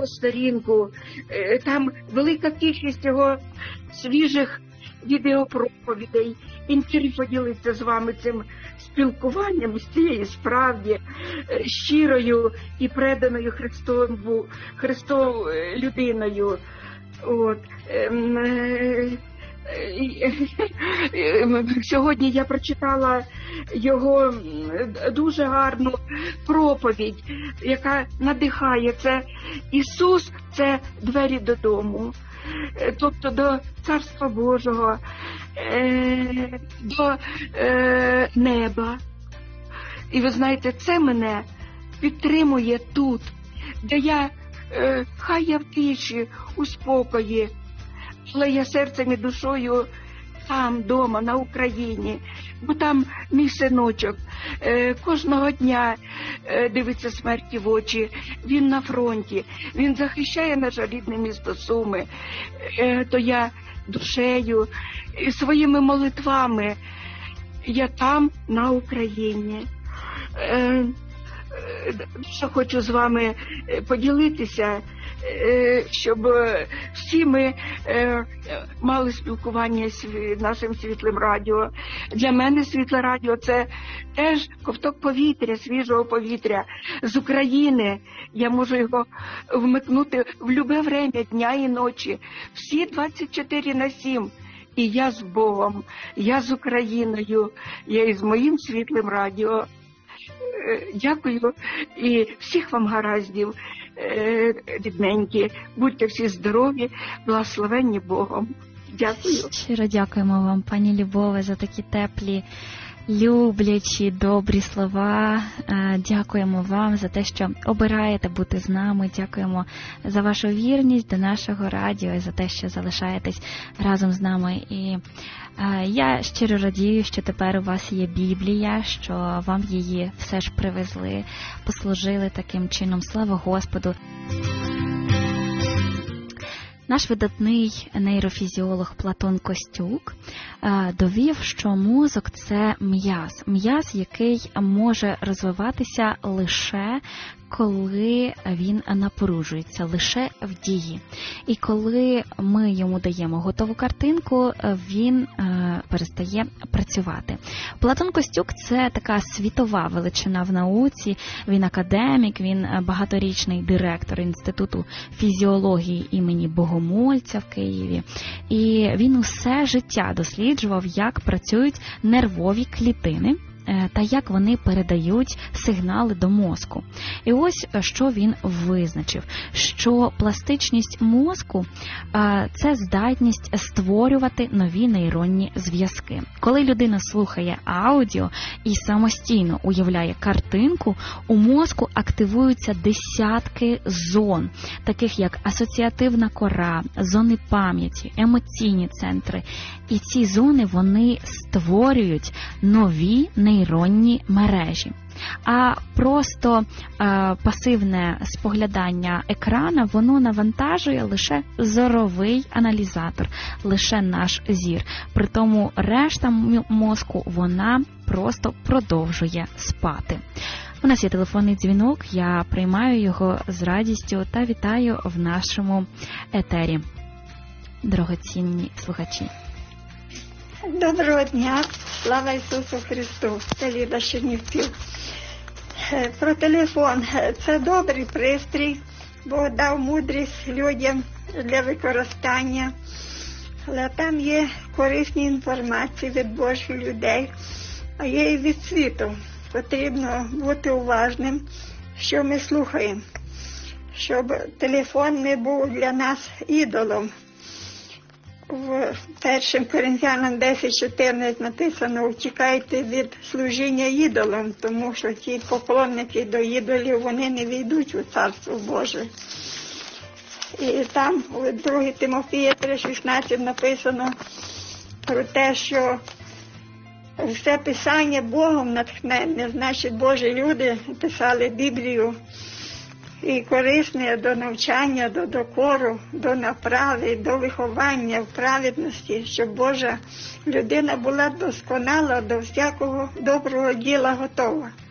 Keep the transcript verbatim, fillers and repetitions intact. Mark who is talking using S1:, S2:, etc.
S1: його сторінку. Там велика кількість його свіжих відеопроповідей. Він хотів поділитися з вами цим спілкуванням з цією справді щирою і преданою Христову, Христову людиною. От. Сьогодні я прочитала його дуже гарну проповідь, яка надихає. Це Ісус – це двері додому, тобто до Царства Божого, до неба. І ви знаєте, це мене підтримує тут, де я, хай я в тиші, у спокої, але я серцем і душою там, дома, на Україні, бо там мій синочок е, кожного дня е, дивиться смерті в очі, він на фронті, він захищає наше рідне місто Суми, е, то я душею і своїми молитвами, я там, на Україні. Е, Що хочу з вами поділитися, щоб всі ми мали спілкування з нашим Світлим радіо. Для мене Світле радіо – це теж ковток повітря, свіжого повітря з України. Я можу його вмикнути в любе время дня і ночі, всі двадцять чотири на сім. І я з Богом, я з Україною, я із моїм Світлим радіо. Дякую і всіх вам гараздів, рідненькі. Будьте всі здорові, благословенні Богом. Дякую.
S2: Щиро дякуємо вам, пані Любове, за такі теплі, люблячі, добрі слова. Дякуємо вам за те, що обираєте бути з нами. Дякуємо за вашу вірність до нашого радіо і за те, що залишаєтесь разом з нами. І я щиро радію, що тепер у вас є Біблія, що вам її все ж привезли, послужили таким чином. Слава Господу! Наш видатний нейрофізіолог Платон Костюк довів, що мозок – це м'яз. М'яз, який може розвиватися лише коли він напружується, лише в дії. І коли ми йому даємо готову картинку, він перестає працювати. Платон Костюк – це така світова величина в науці, він академік, він багаторічний директор Інституту фізіології імені Богомольця в Києві. І він усе життя досліджував, як працюють нервові клітини та як вони передають сигнали до мозку. І ось що він визначив, що пластичність мозку – це здатність створювати нові нейронні зв'язки. Коли людина слухає аудіо і самостійно уявляє картинку, у мозку активуються десятки зон, таких як асоціативна кора, зони пам'яті, емоційні центри. І ці зони, вони створюють нові нейронні мережі. А просто е, пасивне споглядання екрана, воно навантажує лише зоровий аналізатор, лише наш зір. Притому решта мозку, вона просто продовжує спати. У нас є телефонний дзвінок, я приймаю його з радістю та вітаю в нашому етері. Дорогоцінні слухачі.
S3: Доброго дня, слава Ісусу Христу, це Ліда Чернівців. Про телефон. Це добрий пристрій, Бог дав мудрість людям для використання. Але там є корисні інформації від Божих людей, а є і від світу. Потрібно бути уважним, що ми слухаємо, щоб телефон не був для нас ідолом. В першим Коринтянам десять чотирнадцять написано: «Утікайте від служіння ідолам, тому що ті поклонники до ідолів, вони не війдуть у Царство Боже». І там у другому Тимофія три шістнадцять написано про те, що все Писання Богом натхненне, значить Божі люди писали Біблію, і корисне до навчання, до докору, до направи, до виховання в праведності, щоб Божа людина була досконала, до всякого доброго діла готова.